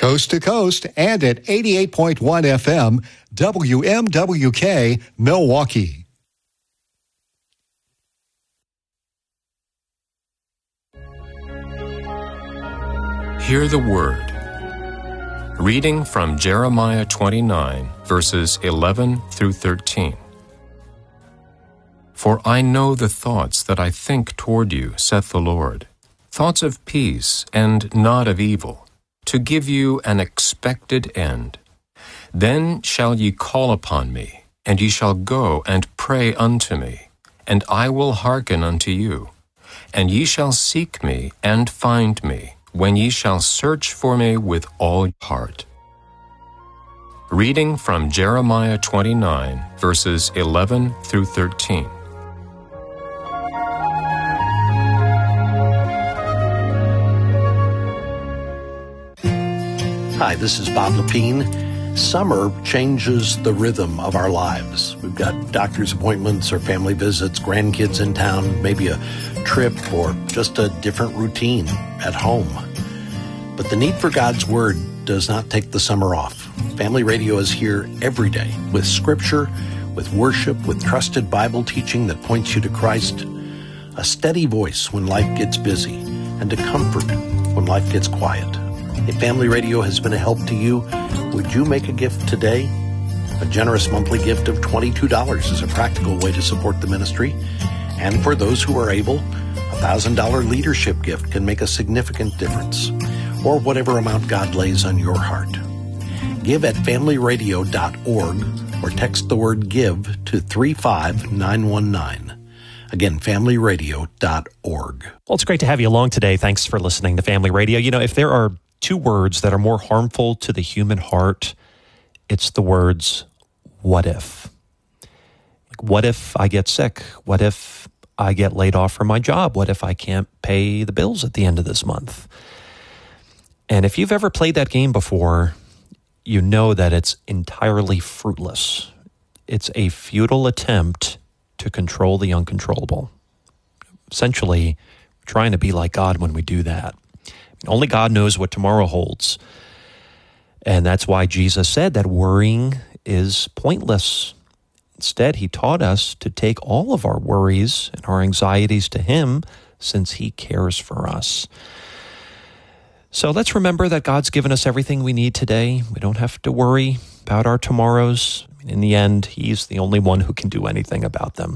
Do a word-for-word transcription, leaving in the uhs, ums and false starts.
coast to coast and at eighty-eight point one F M, W M W K, Milwaukee. Hear the word. Reading from Jeremiah twenty-nine, verses eleven through thirteen. For I know the thoughts that I think toward you, saith the Lord, thoughts of peace and not of evil, to give you an expected end. Then shall ye call upon me, and ye shall go and pray unto me, and I will hearken unto you. And ye shall seek me and find me, when ye shall search for me with all your heart. Reading from Jeremiah twenty-nine, verses eleven through thirteen. Hi, this is Bob Lepine. Summer changes the rhythm of our lives. We've got doctor's appointments or family visits, grandkids in town, maybe a trip or just a different routine at home. But the need for God's Word does not take the summer off. Family Radio is here every day with scripture, with worship, with trusted Bible teaching that points you to Christ, a steady voice when life gets busy, and a comfort when life gets quiet. If Family Radio has been a help to you, would you make a gift today? A generous monthly gift of twenty-two dollars is a practical way to support the ministry. And for those who are able, a one thousand dollars leadership gift can make a significant difference, or whatever amount God lays on your heart. Give at family radio dot org or text the word GIVE to three five nine one nine. Again, family radio dot org. Well, it's great to have you along today. Thanks for listening to Family Radio. You know, if there are two words that are more harmful to the human heart, it's the words, what if? Like, what if I get sick? What if I get laid off from my job? What if I can't pay the bills at the end of this month? And if you've ever played that game before, you know that it's entirely fruitless. It's a futile attempt to control the uncontrollable. Essentially, we're trying to be like God when we do that. Only God knows what tomorrow holds. And that's why Jesus said that worrying is pointless. Instead, he taught us to take all of our worries and our anxieties to him, since he cares for us. So let's remember that God's given us everything we need today. We don't have to worry about our tomorrows. In the end, he's the only one who can do anything about them.